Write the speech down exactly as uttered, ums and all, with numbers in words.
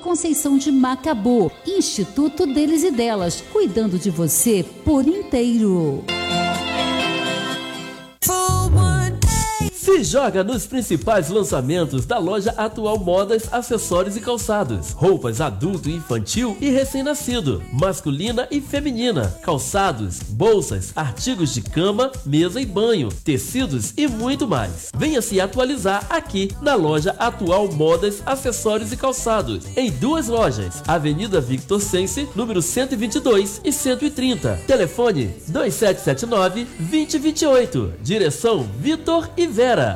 Conceição de Macabu. Instituto Deles e Delas, cuidando de você por inteiro. Se joga nos principais lançamentos da loja Atual Modas, Acessórios e Calçados. Roupas adulto e infantil e recém-nascido, masculina e feminina, calçados, bolsas, artigos de cama, mesa e banho, tecidos e muito mais. Venha se atualizar aqui na loja Atual Modas, Acessórios e Calçados, em duas lojas, Avenida Victor Sense, número cento e vinte e dois e cento e trinta. Telefone dois sete sete nove, dois zero dois oito. Direção Vitor e Vera.